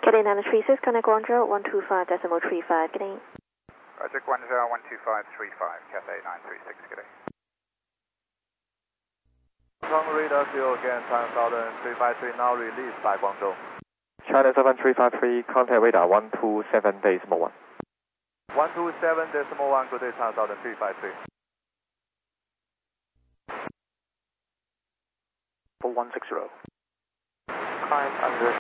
Cathay 936, Connect Guangzhou 125.35, good day. Roger, Guangzhou 125.35, Cathay 936, good day. Hong Kong radar 0 again, China Southern 353 now released by Guangzhou. China 7353, contact radar 127.1. 127.1, good day, China Southern 353. 4160. Climb under.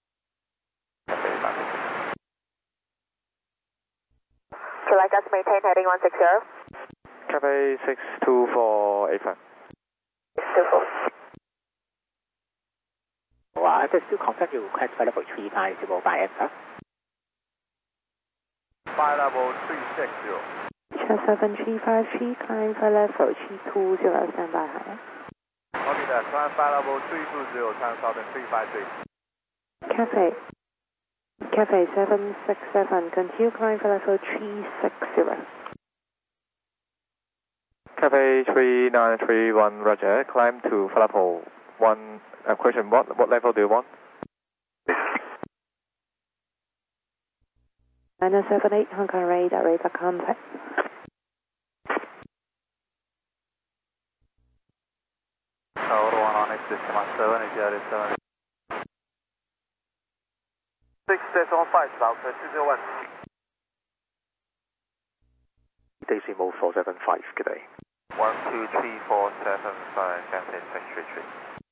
Would you like us to maintain heading 160? Cathay 62485. 624. I just still confirm you request flight level 350 by aircraft. Flight level 360. China 7353, climb flight level 320, stand by high. Copy that, climb flight level 320, China Southern 353. Cathay 767, continue climb flight level 360. Cathay 3931, Roger, climb to flight level 1. Question, what level do you want? 978, Hong Kong radar contact. Tower 1 on X, 7, if you are 7. 6.15, South 201. Decimal 475, good day. 123475, Cathay 633.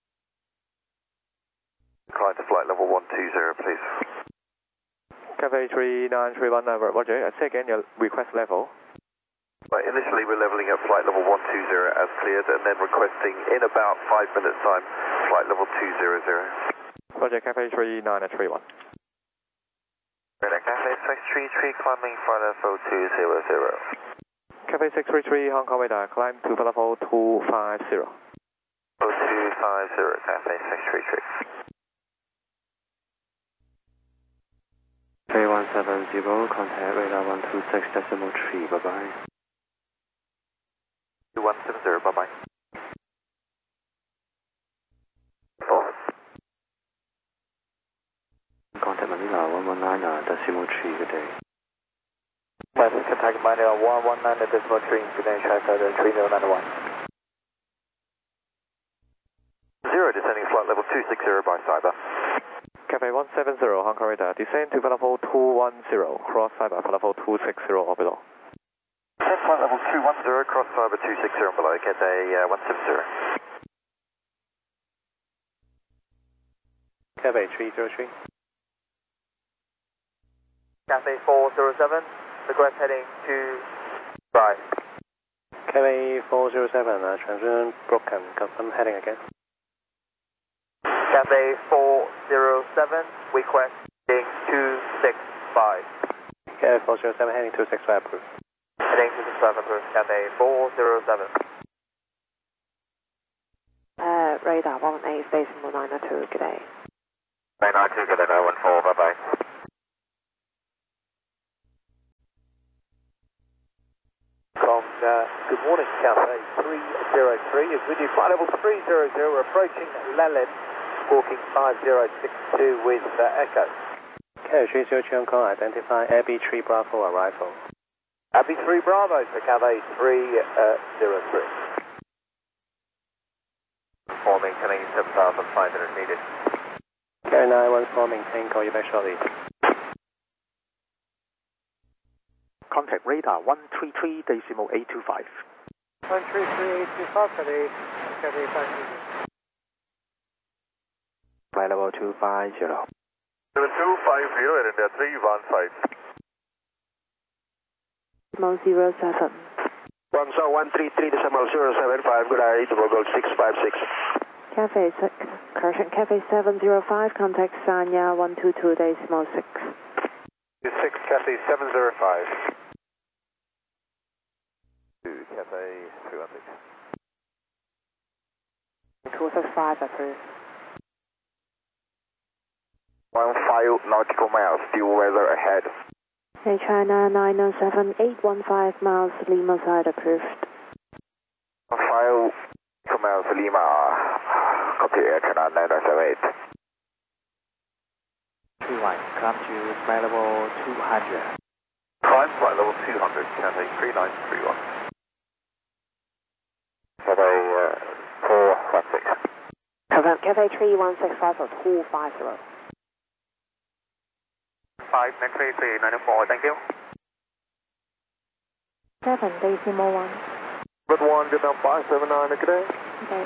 Climb to flight level 120, please. Cathay 3931, Roger, say again your request level. Right, initially we're leveling at flight level 120 as cleared, and then requesting in about 5 minutes time, flight level 200. Roger, Cathay 3931. Cathay 633, climbing flight level 200. Cathay 633, Hong Kong radar, climb to flight level 250. 250, Cathay 633. Cathay 170, contact radar 126.3, bye-bye. 170, bye-bye. Contact Manila 119.3, good day. Contact Manila 119.3, good day, China Southern 3091. 0, descending flight level 260 by Cyber. Cathay 170, Hong Kong radar, descend to flight level 210, cross Cyber, flight level 260 orbital. Descend flight level 210, cross Cyber 260 and below, Cathay 170. Cathay 303. Cathay 407, request heading to right. Cathay 407, transmission broken, confirm heading again. Cathay 407, request heading 265. Cathay 407, heading 265, approved. Heading 265, approved. Cathay 407. Radar 18, decimal 902, good day. 992, good day, 914, bye-bye. Good morning, Cathay 303 is with you. Flight level 300, we're approaching Lelin, walking 5062 with Echo. Cathay 302, Hong Kong, identify Abbey 3 Bravo arrival. Abbey 3 Bravo for Cathay 303. Forming, turning 7,500 needed. Cathay 914, maintain, call you back shortly. Contact radar 133, decimal 825. 133.825, Cathay 500. Flight level 250. 250 and India 315. Decimal 07. Guangzhou 133.075, good day, Google 656. Cathay 6, correction, Cathay 705, contact Sanya 122, decimal 6. 6, Cathay 705. Cathay 316. 265, approved. 15 nautical miles, due weather ahead. Hey China 907, 815 miles, Lima side approved. 5 miles, Lima, copy Air China 978. 2 31, climb to flight level 200. Climb flight level 200, Cathay 3931. Cathay 416. Confirm Cathay 3165 250. 593 thank you. 7 decimal 1. Red 1, get down 579, good day. Okay.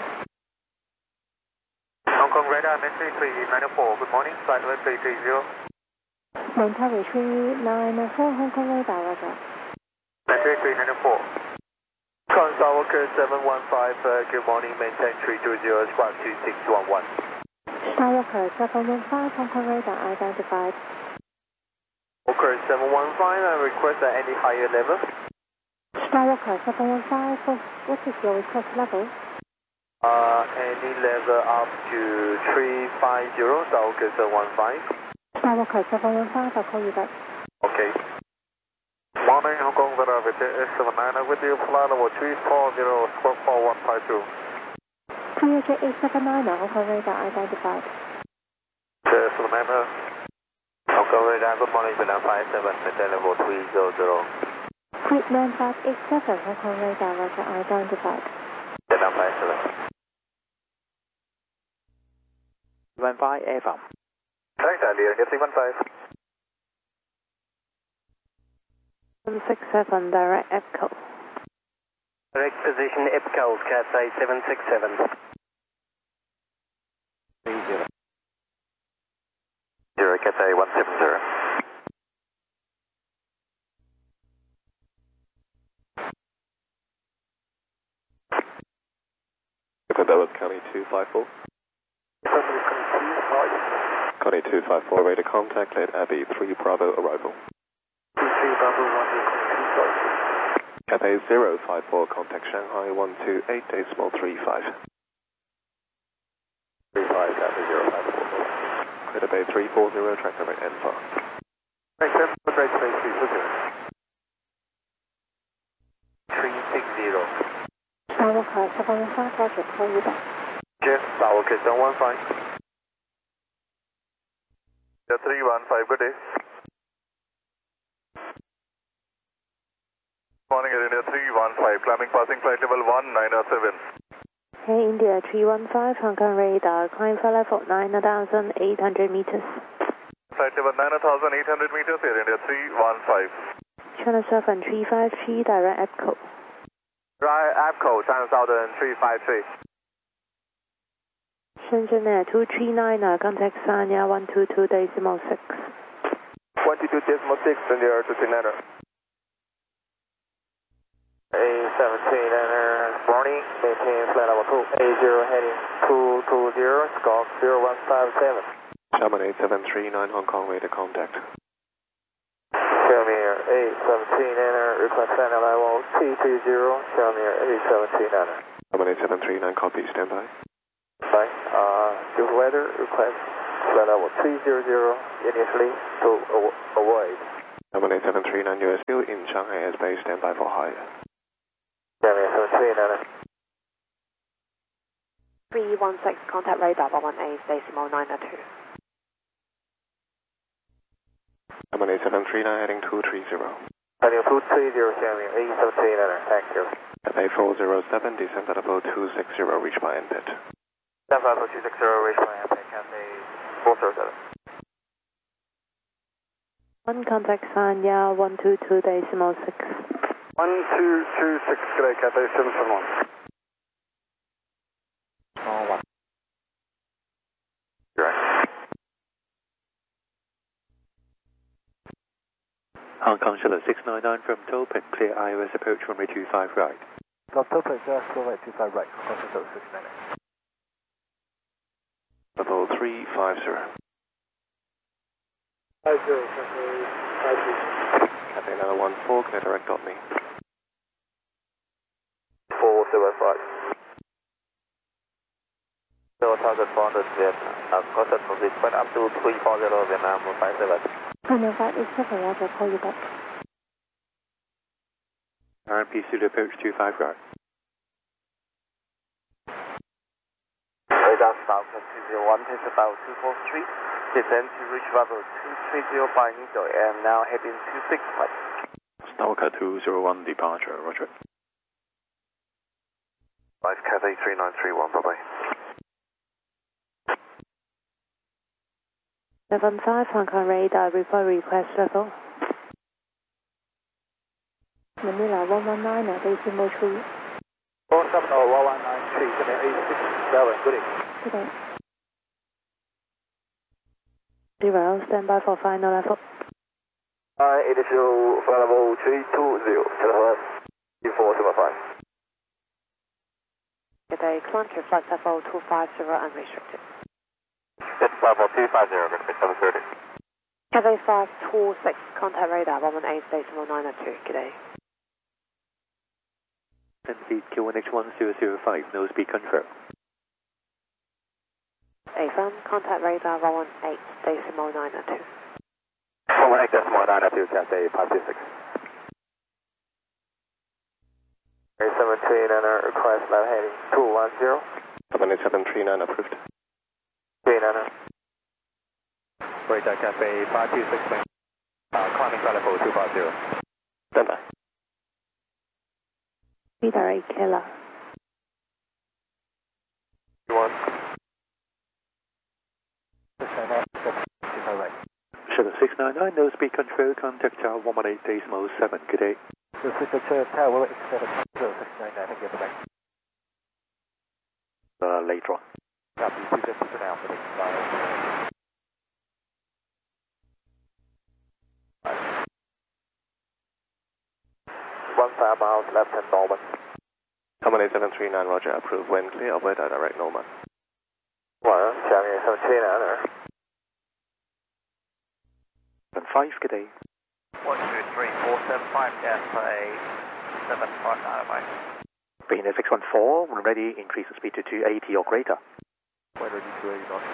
Hong Kong radar, Maintain 3904, good morning, flight level 330. Maintain 394, Hong Kong radar, roger. Maintain 3904. Skywalker 715, good morning, maintain 320, squawk 2611. Skywalker 715, Hong Kong radar identified. Skywalker 715, I request at any higher level. Skywalker 715, what is your request level? Any level up to 350, Skywalker 715. Skywalker 715, I'll call you back. Okay. Morning, Hong Kong radar with S79 with you, flight level 340, squawk 4152. 30879, Hong Kong radar identified. S79, Hong Kong radar, good morning, Vietnam 57, maintain level 300. Vietnam 587, Hong Kong radar, roger, identified. Vietnam 57. 15 FM. Thanks, Andy, get 315. 767, direct EPCO. Direct position EPCO, Cathay 767. 30. 0, Cathay 170. That County 254. County 254, radar contact, let Abbey 3 Bravo arrival. 3 Bravo 1, Cathay 054, contact Shanghai 128, decimal 35. 35, Cathay 054. Clear Bay 340, track number N5. Thanks, sir. Great space, 360. Skywalker 715, roger, call you back. Jeff, Skywalker 715. Yeah, 315, good day. Morning, Air India 315, climbing passing flight level 197. Hey, India 315, Hong Kong radar, climb flight level 9,800 meters. Flight level 9,800 meters, Air India 315. China 7353, direct EPCO. Right, APCO 353. Shenzhen Air 239, contact Sanya 122 decimal 6. 122 decimal 6, and the air 239. A17 enter, morning, maintain flight level 2, A0 heading 220, squawk 0157. Xiamen 8739, Hong Kong radar contact. Xiaomi Air A17 enter, request flight level T30, Xiaomi Air A17 enter. Xiamen 8739, copy, standby. Bye. Due to weather, request flight level 300 initially to avoid. Xiamen 8739, USU in Shanghai airspace, standby for high. Xiaomi Air 17 enter. 316, contact radar 118, decimal 902. Xiamen 8739, heading 230. Heading 230, Xiaomi A17 enter, thank you. Cathay 407, descend at level 260, reach by end pit. San Francisco 260, reach by Ampeg, Cathay 407. 1, contact Sanya 122 decimal 6. 1226, good day, Cathay 771. Small 1. Right. Hong Kong Charlotte 699 from Topin, clear IOS approach runway 25 right. Love Topin, just runway 25 right, Hong Kong Charlotte 699. Level 350. 50, Cathay 50. Cathay 914, clear direct got me. 475. So target 400 Vietnam, contact from this point up to 340 Vietnam 57. Vietnam 587, roger, call you back. RMP Zulu approach 25 right. Radar south of 201 is about 243. Descend to reach level 230 by Nido and now heading 265. Stalker 201 departure, roger. 5 Cathay 3931, bye-bye. 75 Hong Kong radar, report request level. Manila 119, decimal 3. 4701193, Cathay 867, good evening. Good day. 0, stand by for final level. Initial flight level 320, telephone 3475. Good day, climb to flight level 250 unrestricted. Level 250, going to be 730. Cathay 526, contact radar 118.902, good day. 10 feet Q1H1005, no speed confirm. Affirm, contact radar 118.902. 118.902, Cathay 526. 739 request left heading 210. 78739 approved. 399. Radar Cathay 526, climbing flight level 250. Stand by. Redirect killer. 1. Sugar 699, no speed control, contact tower 118.7, good day. The signature tower 70699, thank you, bye-bye. Later on. Copy, 250 for now, for the 15 miles left hand Norman. 78739, roger, approved. When clear, weather direct Norman. 739. 5, good day. 123475, Cathay 759, bye. Phoenix 614, when ready, increase the speed to 280 or greater. When ready, 280 knots.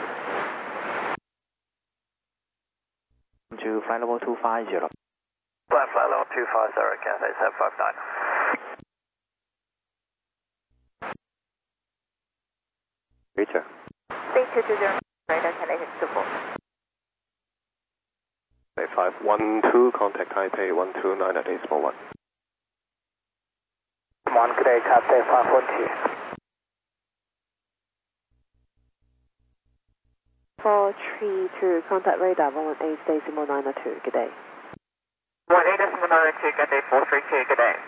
To flight level 250. Flight level 250, Cathay 759. Greater. 3220, radar Cathay 624. 512, contact Taipei 129 at decimal 1. 1, good day, Cathay 512. 432, contact radar 118.902, good day. 118.902, Cathay 432, good day.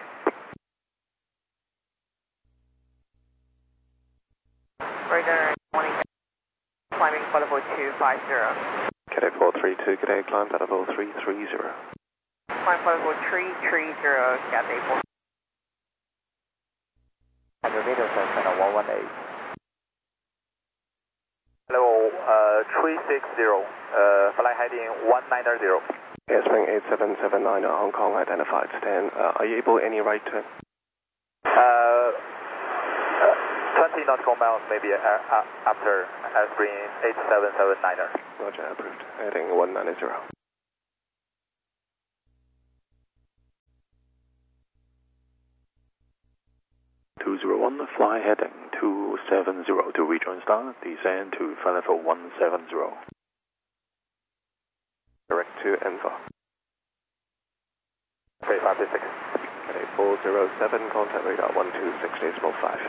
Radar 118, climbing flight level 250. Cathay 432, good day, climb flight level 330. Climb flight level 330, Cathay 4. 100 meters and channel 118. Hello, 360, flight heading 190. Airspring 8779, Hong Kong identified. Stand. Are you able any right turn? 20 nautical miles maybe after Airspring 8779. Roger, approved. Heading 190. 201, fly heading 270 to rejoin star, descend to flight level 170. Direct to Enver. Okay, 526. Cathay 407, contact radar 126 decimal 5.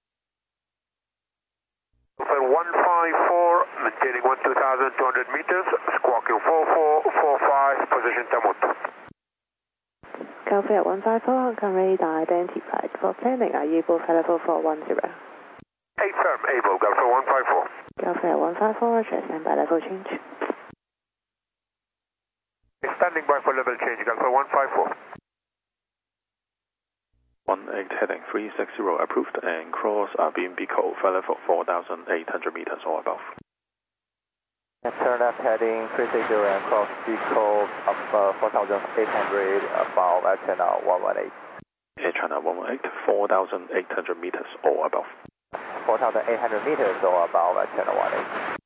Open 154, maintaining 1,200 meters, squawking 4445, position Tamuto. Golf 154, Hong Kong radar identified. For planning, are you able for level 410? 8 firm, able, Golf 154. Golf 154, roger, stand by level change. Standing by for level change, Golf 154. 18 heading 360 approved and cross BNB code flight level 4,800 meters or above. And turn left heading 360 and cross vehicle of 4,800 above at channel 118. Air China 118, 4,800 meters or above. 4,800 meters or above at channel 118.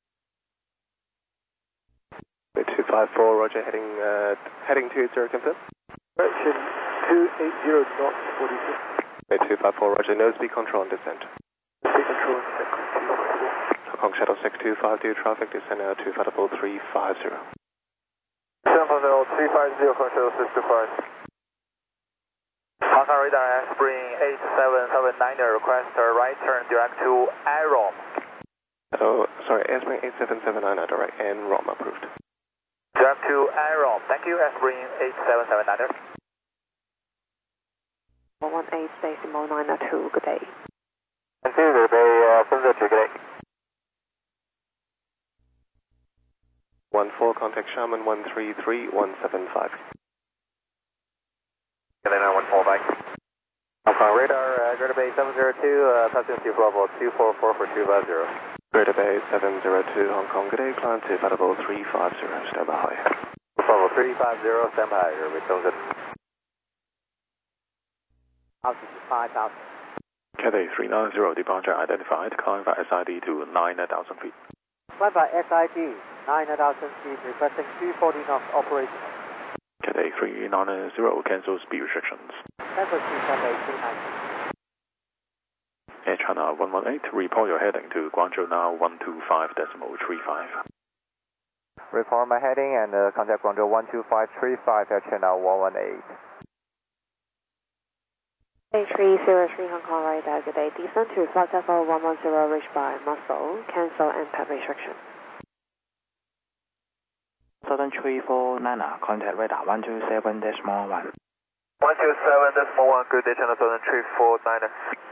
254, roger, heading 280, confirm. Direction 280 knots 46. 254, roger, no speed control on descent. Speed control on descent. Kong Shuttle 6252 traffic descending to flight level 350. 750 Kong Shuttle 625. Hong Kong radar Spring 8779 request a right turn direct to AROM. Oh, sorry, Spring 8779 direct and ROM approved. Direct to AROM. Thank you, Spring 8779. 118.902, good day. Thank you, good day, good day. 14 contact Sharman 133175. Good day, 914, bye. Hong Kong radar, Greater Bay 702, passing to level 244 for 250. Greater Bay 702 Hong Kong, good day, climb to flight level 350, stand by. Level 350, stand by, return good. Altitude 5,000. Cathay 390, departure identified, climb by SID to 9,000 feet. Climb by SID 9,000 feet, requesting 240 knots operational. Cathay 390, cancel speed restrictions. Cancel to Cathay 390. Air China 118, report your heading to Guangzhou now 125.35. Report my heading and contact Guangzhou 12535, Air China 118. A303 Hong Kong radar, good day. Descend to flight level 110 reached by Muscle, cancel and pad restriction. Southern 349, contact radar 127.1. 127.1, good day, China Southern 349.